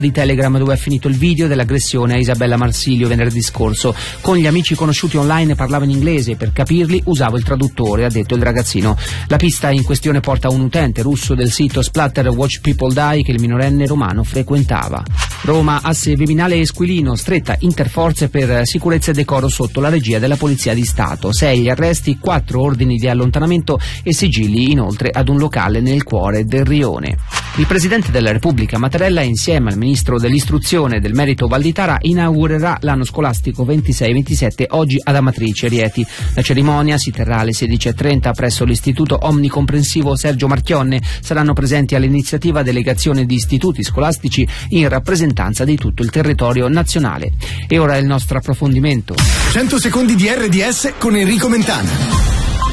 di Telegram dove è finito il video dell'aggressione a Isabella Marsilio venerdì scorso. Con gli amici conosciuti online parlavo in inglese e per capirli usavo il traduttore, ha detto il ragazzino. La pista in questione porta un utente russo del sito Splatter Watch People Die che il minorenne romano frequentava. Roma, asse Viminale e Esquilino, stretta interforze per sicurezza e decoro sotto la regia della Polizia di Stato. 6 gli arresti, 4 ordini di allontanamento e sigilli inoltre ad un locale nel cuore del Rione. Il Presidente della Repubblica Mattarella, insieme al Ministro dell'Istruzione e del Merito Valditara, inaugurerà l'anno scolastico 26-27 oggi ad Amatrice, Rieti. La cerimonia si terrà alle 16:30 presso l'Istituto Omnicomprensivo Sergio Marchionne. Saranno presenti all'iniziativa delegazione di istituti scolastici in rappresentanza di tutto il territorio nazionale. E ora il nostro approfondimento. 100 secondi di RDS con Enrico Mentana.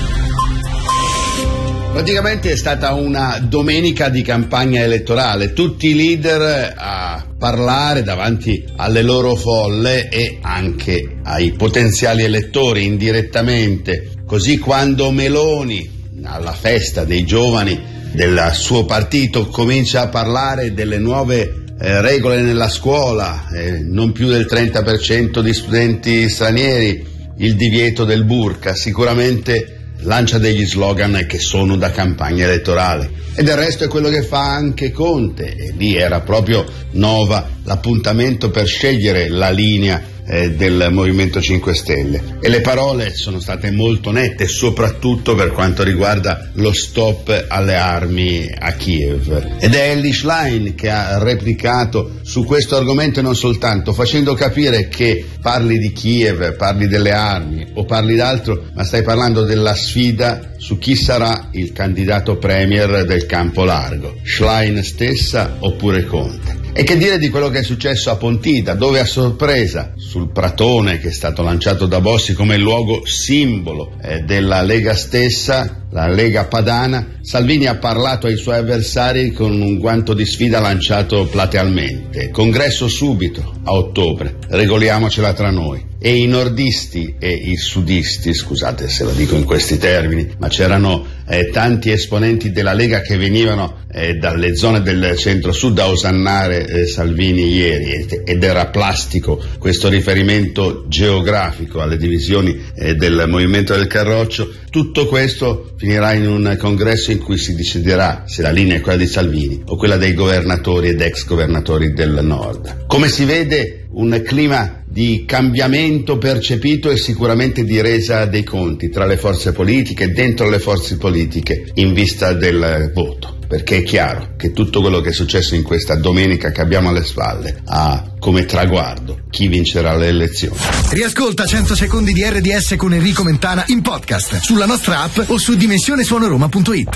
Praticamente è stata una domenica di campagna elettorale, tutti i leader a parlare davanti alle loro folle e anche ai potenziali elettori indirettamente. Così quando Meloni, alla festa dei giovani del suo partito, comincia a parlare delle nuove regole nella scuola, non più del 30% di studenti stranieri, il divieto del burqa, sicuramente lancia degli slogan che sono da campagna elettorale. E del resto è quello che fa anche Conte, e lì era proprio Nova l'appuntamento per scegliere la linea del Movimento 5 Stelle. E le parole sono state molto nette, soprattutto per quanto riguarda lo stop alle armi a Kiev. Ed è Elly Schlein che ha replicato su questo argomento, e non soltanto, facendo capire che parli di Kiev, parli delle armi o parli d'altro, ma stai parlando della sfida su chi sarà il candidato premier del campo largo, Schlein stessa oppure Conte. E che dire di quello che è successo a Pontida, dove a sorpresa, sul pratone che è stato lanciato da Bossi come luogo simbolo della Lega stessa, la Lega Padana, Salvini ha parlato ai suoi avversari con un guanto di sfida lanciato platealmente. Congresso subito, a ottobre, regoliamocela tra noi. E i nordisti e i sudisti, scusate se lo dico in questi termini, ma c'erano tanti esponenti della Lega che venivano dalle zone del centro-sud a osannare Salvini ieri, ed era plastico questo riferimento geografico alle divisioni del Movimento del Carroccio. Tutto questo finirà in un congresso in cui si deciderà se la linea è quella di Salvini o quella dei governatori ed ex governatori del nord. Come si vede, un clima di cambiamento percepito e sicuramente di resa dei conti tra le forze politiche, dentro le forze politiche, in vista del voto. Perché è chiaro che tutto quello che è successo in questa domenica che abbiamo alle spalle ha come traguardo chi vincerà le elezioni. Riascolta 100 secondi di RDS con Enrico Mentana in podcast sulla nostra app o su dimensionesuonoroma.it.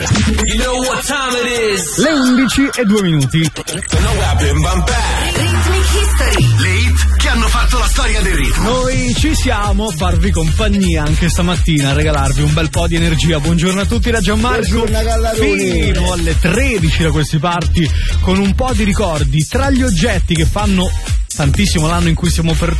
Le 11:02. Le hit che hanno fatto la storia del ritmo. Noi ci siamo a farvi compagnia anche stamattina, a regalarvi un bel po' di energia. Buongiorno a tutti da Gianmarco. Fino alle 13 da questi parti con un po' di ricordi tra gli oggetti che fanno tantissimo l'anno in cui siamo per